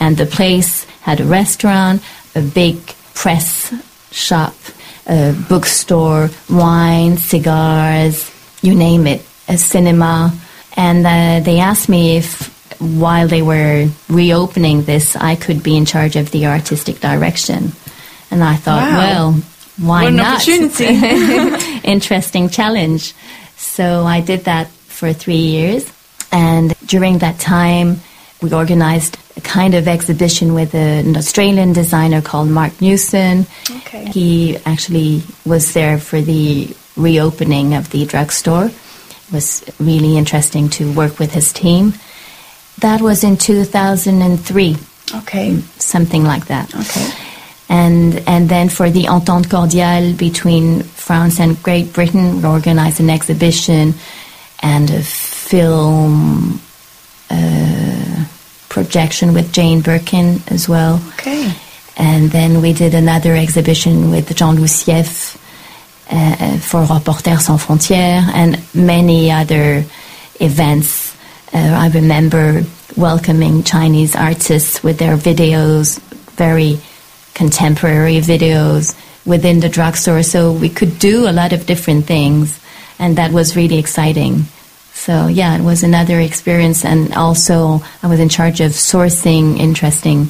And the place had a restaurant, a big press shop, a bookstore, wine, cigars, you name it, a cinema. And they asked me if, while they were reopening this, I could be in charge of the artistic direction. And I thought, well, why not? What an opportunity. Interesting challenge. So I did that for 3 years. And during that time, we organized a kind of exhibition with an Australian designer called Mark Newson. Okay. He actually was there for the reopening of the drugstore. It was really interesting to work with his team. That was in 2003. Okay. Something like that. Okay. And then for the Entente Cordiale between France and Great Britain, we organized an exhibition and a film projection with Jane Birkin as well. Okay. And then we did another exhibition with Jean Loussieff for Reporters Sans Frontières and many other events. I remember welcoming Chinese artists with their videos, very contemporary videos within the drugstore. So we could do a lot of different things, and that was really exciting. So yeah, it was another experience, and also I was in charge of sourcing interesting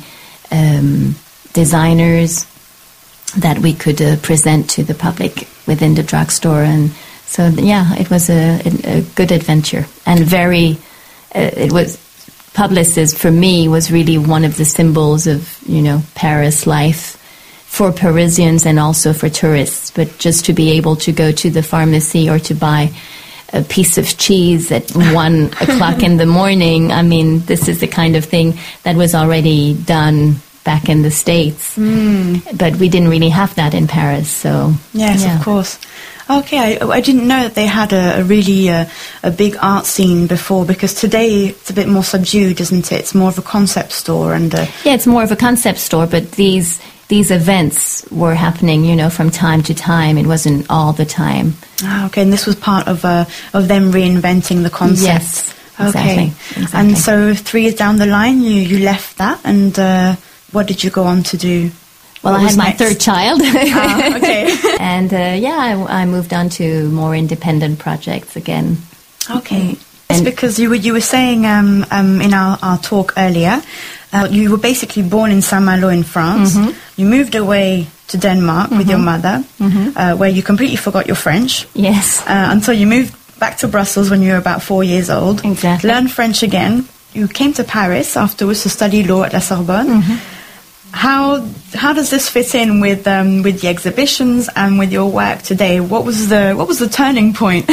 designers that we could present to the public within the drugstore. And so yeah, it was a good adventure, and very it was Publicis for me was really one of the symbols of, you know, Paris life for Parisians and also for tourists. But just to be able to go to the pharmacy or to buy a piece of cheese at 1 o'clock in the morning, I mean, this is the kind of thing that was already done back in the States. But we didn't really have that in Paris, so... Yes, yeah. Of course. Okay, I didn't know that they had a really a big art scene before, because today it's a bit more subdued, isn't it? It's more of a concept store and... Yeah, it's more of a concept store, but these events were happening, you know, from time to time. It wasn't all the time. Ah, okay, and this was part of them reinventing the concept. Yes, exactly. Okay, and so 3 years down the line, you left that, and what did you go on to do? Well, I had my third child. Okay. And I moved on to more independent projects again. Okay. It's because you were saying in our talk earlier, you were basically born in Saint-Malo in France. Mm-hmm. You moved away to Denmark with your mother, where you completely forgot your French. Yes. Until you moved back to Brussels when you were about 4 years old. Exactly. Learned French again. You came to Paris afterwards to study law at La Sorbonne. Mm-hmm. How does this fit in with the exhibitions and with your work today? What was the turning point?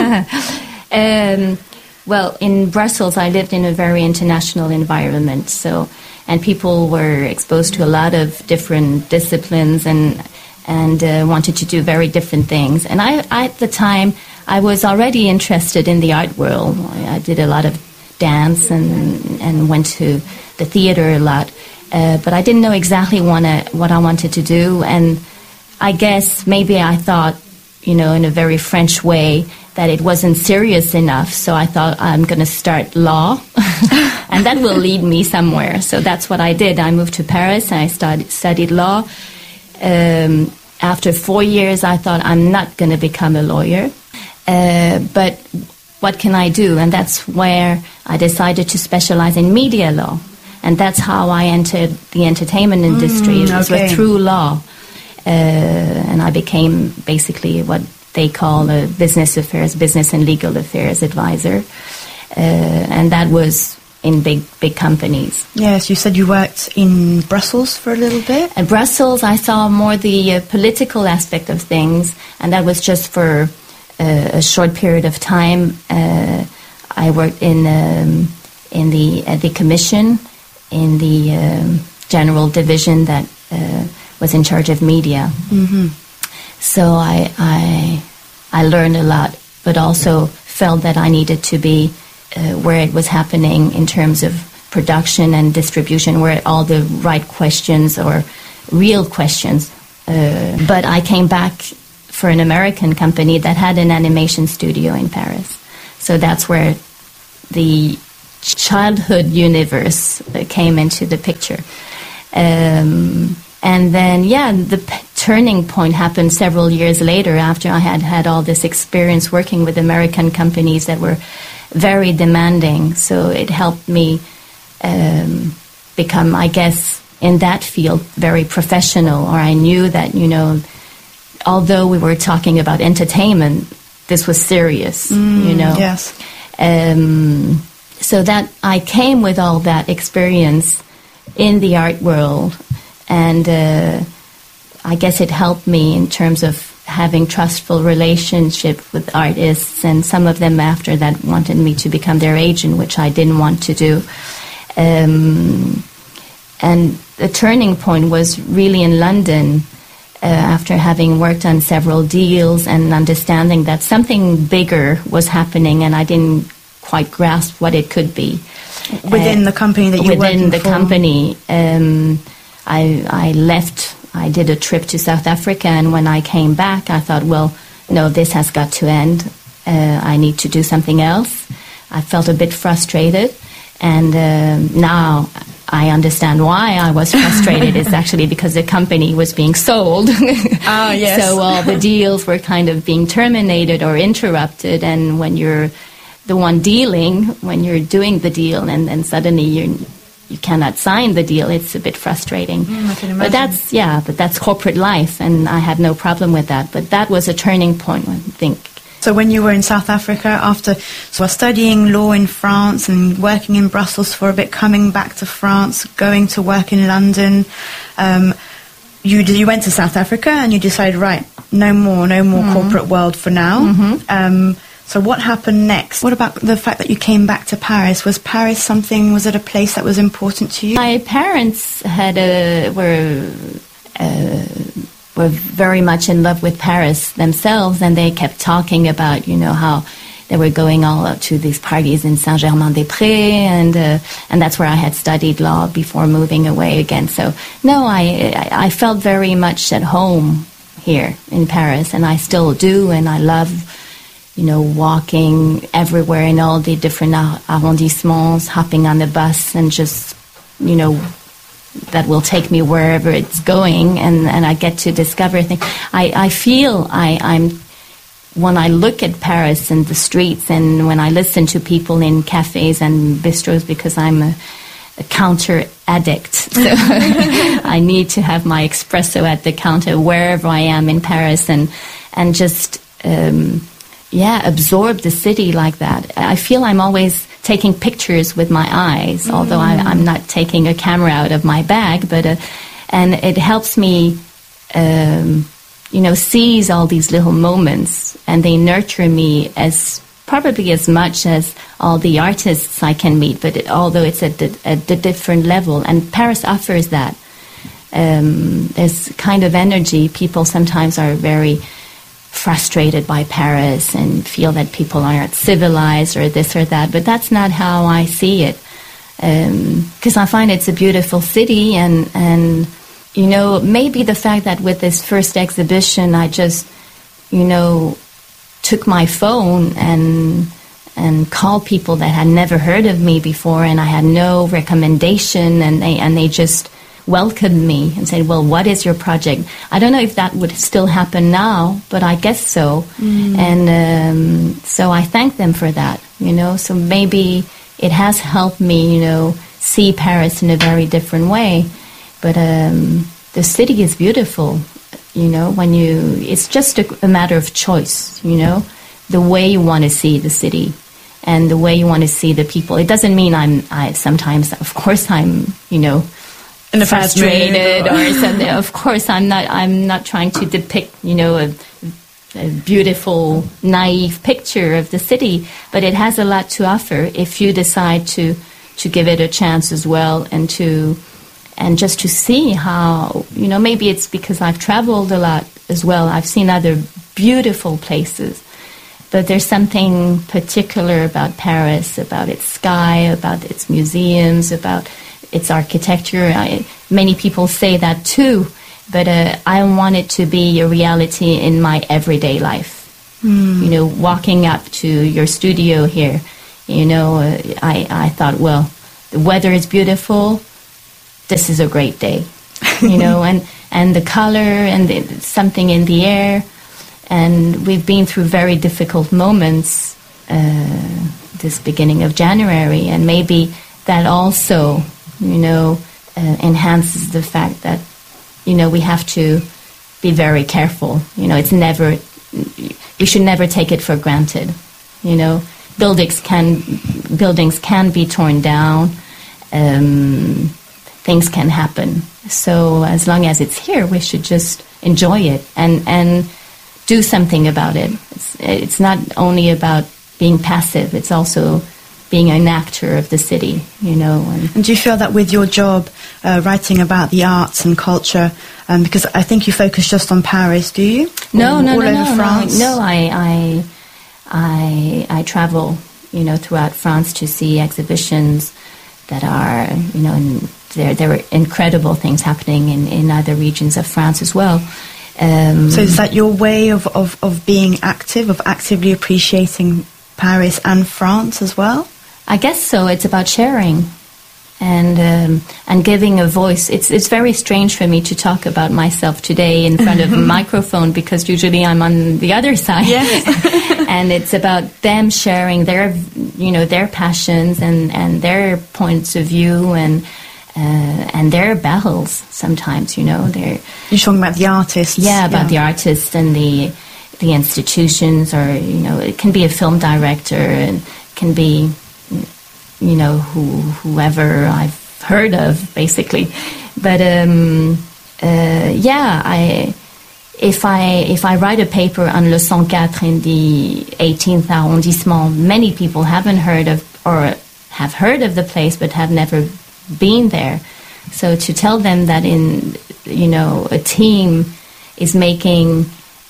Well, in Brussels, I lived in a very international environment, and people were exposed to a lot of different disciplines and wanted to do very different things. And I at the time, I was already interested in the art world. I did a lot of dance and went to the theater a lot. But I didn't know exactly what I wanted to do, and I guess maybe I thought, you know, in a very French way, that it wasn't serious enough, so I thought I'm going to start law, and that will lead me somewhere. So that's what I did. I moved to Paris, and I studied law. After 4 years, I thought I'm not going to become a lawyer, but what can I do? And that's where I decided to specialize in media law. And that's how I entered the entertainment industry. It was through law. And I became basically what they call a business and legal affairs advisor. And that was in big companies. Yes, you said you worked in Brussels for a little bit. At Brussels, I saw more the political aspect of things. And that was just for a short period of time. I worked in the commission, in the general division that was in charge of media. Mm-hmm. So I learned a lot, but also felt that I needed to be where it was happening in terms of production and distribution, where all the right questions or real questions. But I came back for an American company that had an animation studio in Paris. So that's where the childhood universe came into the picture. And then, the turning point happened several years later after I had had all this experience working with American companies that were very demanding. So it helped me become, I guess, in that field, very professional. Or I knew that, although we were talking about entertainment, this was serious, Yes. So that I came with all that experience in the art world. And I guess it helped me in terms of having trustful relationship with artists, and some of them after that wanted me to become their agent, which I didn't want to do. And the turning point was really in London, after having worked on several deals and understanding that something bigger was happening, and I didn't quite grasp what it could be. Within the company that you were working for? Within the company. I left, I did a trip to South Africa, and when I came back, I thought, well, no, this has got to end. I need to do something else. I felt a bit frustrated, and now I understand why I was frustrated. It's actually because the company was being sold. Ah, yes. So all the deals were kind of being terminated or interrupted, and when you're the one dealing, when you're doing the deal, and then suddenly you cannot sign the deal, it's a bit frustrating. I can imagine. But that's corporate life, and I had no problem with that. But that was a turning point, I think. So when you were in South Africa, after studying law in France and working in Brussels for a bit, coming back to France, going to work in London, you went to South Africa and you decided, right, no more corporate world for now. So what happened next? What about the fact that you came back to Paris? Was it a place that was important to you? My parents were very much in love with Paris themselves, and they kept talking about, how they were going all out to these parties in Saint-Germain-des-Prés, and that's where I had studied law before moving away again. So, no, I felt very much at home here in Paris, and I still do, and I love walking everywhere in all the different arrondissements, hopping on the bus and just, that will take me wherever it's going, and I get to discover things. I feel I'm when I look at Paris and the streets, and when I listen to people in cafes and bistros, because I'm a counter addict. So I need to have my espresso at the counter wherever I am in Paris, and just absorb the city like that. I feel I'm always taking pictures with my eyes, although I'm not taking a camera out of my bag, but and it helps me seize all these little moments, and they nurture me probably as much as all the artists I can meet, but although it's at the different level, and Paris offers that. There's kind of energy. People sometimes are very frustrated by Paris and feel that people aren't civilized or this or that, but that's not how I see it, because I find it's a beautiful city, and maybe the fact that with this first exhibition I just took my phone and called people that had never heard of me before, and I had no recommendation, and they just welcomed me and said, well, what is your project? I don't know if that would still happen now, but I guess so. And so I thank them for that, so maybe it has helped me, see Paris in a very different way. But the city is beautiful, it's just a matter of choice, the way you want to see the city and the way you want to see the people. It doesn't mean sometimes, of course, I'm, frustrated or something. Of course, I'm not trying to depict, a beautiful, naive picture of the city, but it has a lot to offer if you decide to give it a chance as well, and just to see how, maybe it's because I've traveled a lot as well. I've seen other beautiful places, but there's something particular about Paris, about its sky, about its museums, about its architecture. Many people say that too, but I want it to be a reality in my everyday life. Walking up to your studio here, I thought, well, the weather is beautiful. This is a great day, and the color and something in the air. And we've been through very difficult moments this beginning of January, and maybe that also, enhances the fact that, we have to be very careful. We should never take it for granted. Buildings can be torn down. Things can happen. So as long as it's here, we should just enjoy it and do something about it. It's not only about being passive, it's also being an actor of the city, And do you feel that with your job, writing about the arts and culture, because I think you focus just on Paris, do you? No, France? No, I travel, throughout France to see exhibitions that are, and there are incredible things happening in other regions of France as well. So is that your way of being active, of actively appreciating Paris and France as well? I guess so. It's about sharing and giving a voice. It's very strange for me to talk about myself today in front of a microphone, because usually I'm on the other side. Yes. And it's about them sharing their passions and their points of view and their battles sometimes, You're talking about the artists. Yeah, about the artists and the institutions, or, it can be a film director, and can be, whoever I've heard of, basically. But, if I write a paper on Le 104 in the 18th arrondissement, many people haven't heard of, or have heard of the place, but have never been there. So to tell them that a team is making,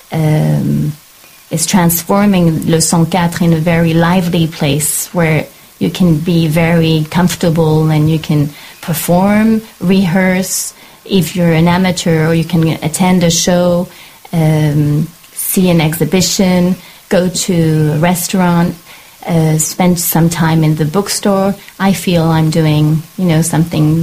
is transforming Le 104 in a very lively place where you can be very comfortable and you can perform, rehearse. If you're an amateur, or you can attend a show, see an exhibition, go to a restaurant, spend some time in the bookstore. I feel I'm doing, something.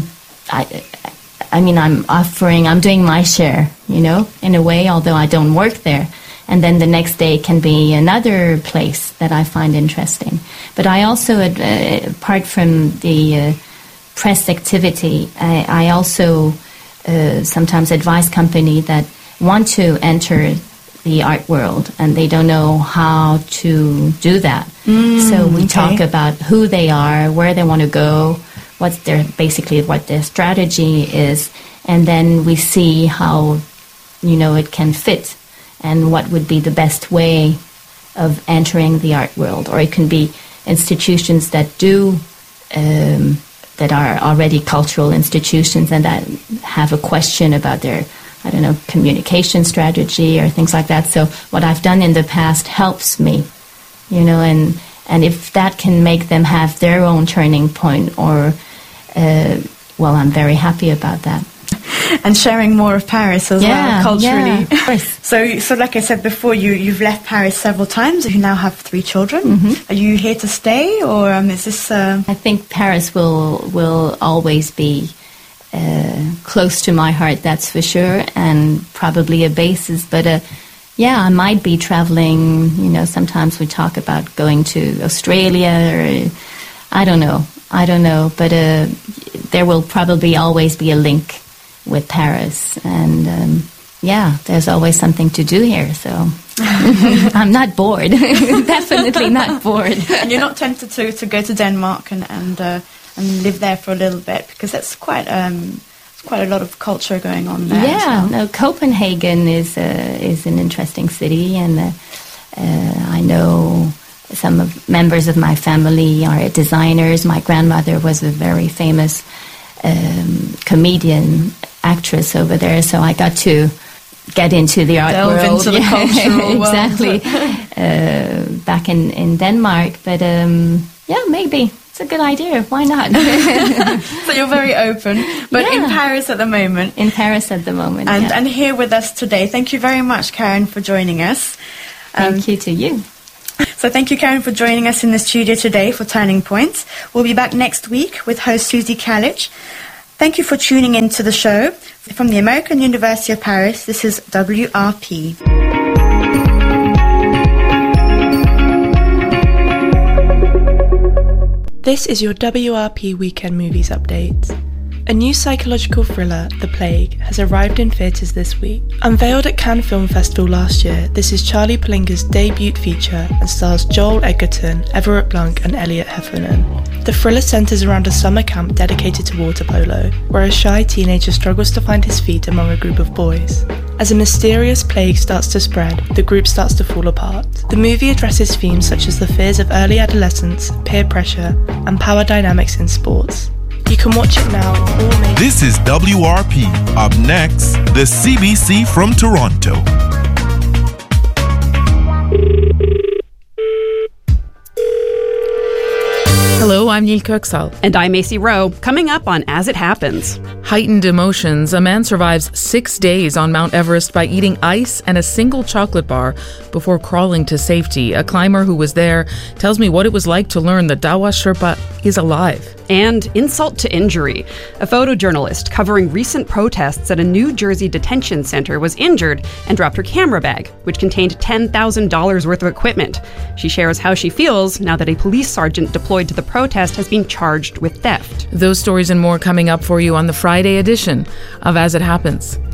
I'm doing my share, in a way, although I don't work there. And then the next day can be another place that I find interesting. But I also, apart from the press activity, I also sometimes advise companies that want to enter the art world and they don't know how to do that. So we talk about who they are, where they want to go, what their strategy is, and then we see how, it can fit and what would be the best way of entering the art world. Or it can be institutions that that are already cultural institutions and that have a question about their, communication strategy or things like that. So what I've done in the past helps me, and if that can make them have their own turning point, or, I'm very happy about that. And sharing more of Paris as well, culturally. Yeah. So like I said before, you've left Paris several times. You now have 3 children. Mm-hmm. Are you here to stay, or is this? I think Paris will always be close to my heart. That's for sure, and probably a basis. But I might be traveling. Sometimes we talk about going to Australia, or I don't know. But there will probably always be a link with Paris, and there's always something to do here, so I'm not bored. Definitely not bored. And you're not tempted to go to Denmark and live there for a little bit, because that's quite a lot of culture going on there. Yeah, no, Copenhagen is an interesting city, and I know some members of my family are designers. My grandmother was a very famous comedian, actress over there, so I got to get into the art world. Into the cultural world. Exactly. Back in Denmark, but maybe it's a good idea. Why not? So you're very open, but in Paris at the moment. In Paris at the moment, and here with us today. Thank you very much, Karen, for joining us. Thank you to you. So thank you, Karen, for joining us in the studio today for Turning Points. We'll be back next week with host Susie Kalich. Thank you for tuning in to the show. From the American University of Paris, this is WRP. This is your WRP Weekend Movies Update. A new psychological thriller, The Plague, has arrived in theatres this week. Unveiled at Cannes Film Festival last year, this is Charlie Palinga's debut feature and stars Joel Edgerton, Everett Blanc and Elliot Heffernan. The thriller centres around a summer camp dedicated to water polo, where a shy teenager struggles to find his feet among a group of boys. As a mysterious plague starts to spread, the group starts to fall apart. The movie addresses themes such as the fears of early adolescence, peer pressure, and power dynamics in sports. You can watch it now in all major... This is WRP. Up next, the CBC from Toronto. Hello, I'm Neil Kirksall. And I'm Macy Rowe. Coming up on As It Happens. Heightened emotions. A man survives 6 days on Mount Everest by eating ice and a single chocolate bar before crawling to safety. A climber who was there tells me what it was like to learn that Dawa Sherpa is alive. And insult to injury. A photojournalist covering recent protests at a New Jersey detention center was injured and dropped her camera bag, which contained $10,000 worth of equipment. She shares how she feels now that a police sergeant deployed to the protest has been charged with theft. Those stories and more coming up for you on the Friday edition of As It Happens.